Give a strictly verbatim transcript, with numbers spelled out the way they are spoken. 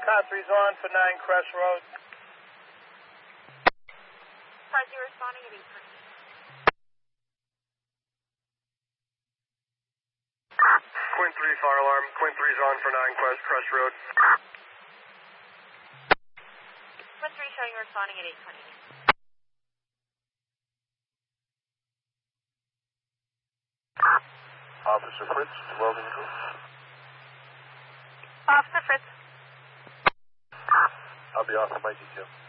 Car three's on for nine Crest Road. Car three responding at eight twenty. Quinn three, fire alarm. Quinn three's on for nine Crest, Crest Road. Quinn three showing responding at eight twenty. Officer Fritz, Welding Group. Officer Fritz. I'll be off of my detail.